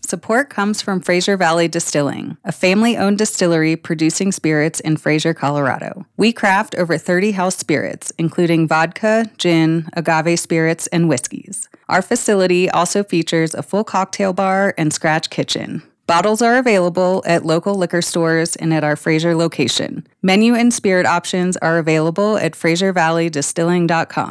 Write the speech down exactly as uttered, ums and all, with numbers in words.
Support comes from Fraser Valley Distilling, a family-owned distillery producing spirits in Fraser, Colorado. We craft over thirty house spirits, including vodka, gin, agave spirits, and whiskeys. Our facility also features a full cocktail bar and scratch kitchen. Bottles are available at local liquor stores and at our Fraser location. Menu and spirit options are available at fraser valley distilling dot com.